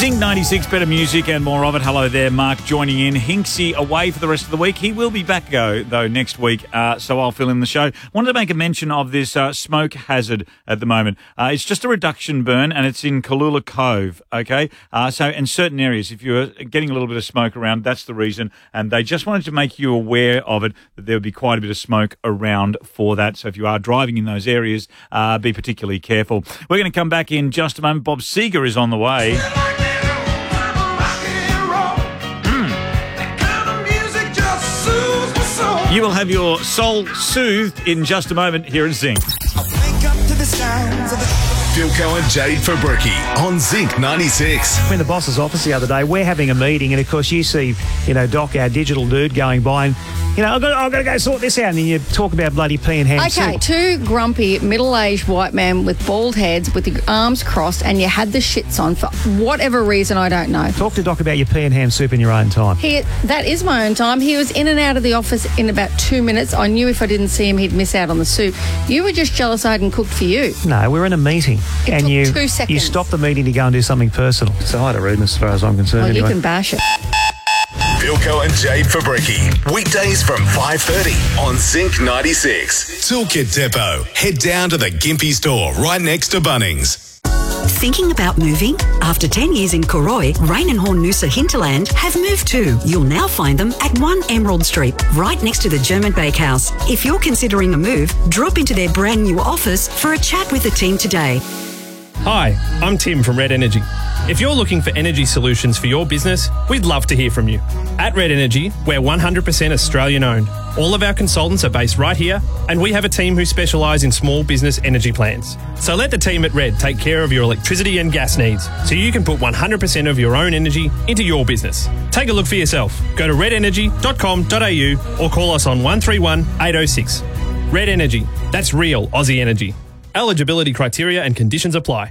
Zinc 96, better music and more of it. Hello there, Mark joining in. Hinksy away for the rest of the week. He will be back, though, next week, so I'll fill in the show. Wanted to make a mention of this smoke hazard at the moment. It's just a reduction burn, and it's in Kalula Cove, okay? So in certain areas, if you're getting a little bit of smoke around, that's the reason. And they just wanted to make you aware of it, that there would be quite a bit of smoke around for that. So if you are driving in those areas, be particularly careful. We're going to come back in just a moment. Bob Seger is on the way. You will have your soul soothed in just a moment here at Zinc. Philco and Jade Fabricki on Zinc 96. I'm in the boss's office the other day. We're having a meeting, and of course you see, Doc, our digital dude, going by, and I've got to go sort this out, and then you talk about bloody pea and ham soup. Okay, two grumpy middle-aged white men with bald heads with the arms crossed, and you had the shits on for whatever reason, I don't know. Talk to Doc about your pea and ham soup in your own time. That is my own time. He was in and out of the office in about 2 minutes. I knew if I didn't see him, he'd miss out on the soup. You were just jealous I hadn't cooked for you. No, we're in a meeting. It and took you 2 seconds. You stopped the meeting to go and do something personal. So I had a rudeness as far as I'm concerned. Well, anyway. you can bash it. Philco and Jade Fabricki. Weekdays from 5:30 on Zinc 96. Toolkit Depot. Head down to the Gympie store right next to Bunnings. Thinking about moving? After 10 years in Koroi, Rain and Horn Noosa Hinterland have moved too. You'll now find them at 1 Emerald Street, right next to the German Bakehouse. If you're considering a move, drop into their brand new office for a chat with the team today. Hi, I'm Tim from Red Energy. If you're looking for energy solutions for your business, we'd love to hear from you. At Red Energy, we're 100% Australian owned. All of our consultants are based right here, and we have a team who specialise in small business energy plans. So let the team at Red take care of your electricity and gas needs, so you can put 100% of your own energy into your business. Take a look for yourself. Go to redenergy.com.au or call us on 131 806. Red Energy. That's real Aussie energy. Eligibility criteria and conditions apply.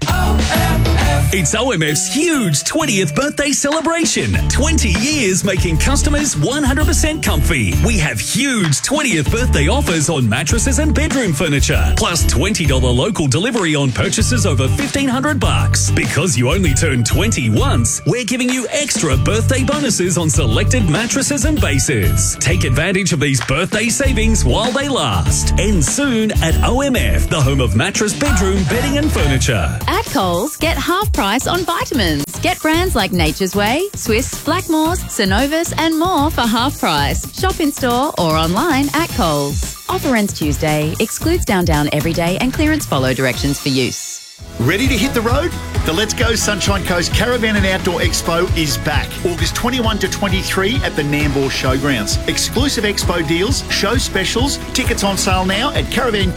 It's OMF's huge 20th birthday celebration. 20 years making customers 100% comfy. We have huge 20th birthday offers on mattresses and bedroom furniture, plus $20 local delivery on purchases over $1,500. Because you only turn 20 once, we're giving you extra birthday bonuses on selected mattresses and bases. Take advantage of these birthday savings while they last. End soon at OMF, the home of mattress, bedroom, bedding and furniture. At Coles, get half price on vitamins. Get brands like Nature's Way, Swiss, Blackmores, Synovus and more for half price. Shop in store or online at Coles. Offer ends Tuesday. Excludes Down Everyday and clearance follow directions for use. Ready to hit the road? The Let's Go Sunshine Coast Caravan and Outdoor Expo is back. August 21 to 23 at the Nambour Showgrounds. Exclusive expo deals, show specials, tickets on sale now at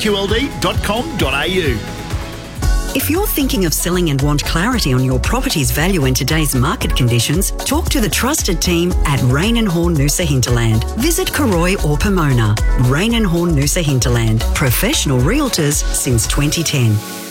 caravanqld.com.au. If you're thinking of selling and want clarity on your property's value in today's market conditions, talk to the trusted team at Rain and Horn Noosa Hinterland. Visit Koroi or Pomona. Rain and Horn Noosa Hinterland. Professional realtors since 2010.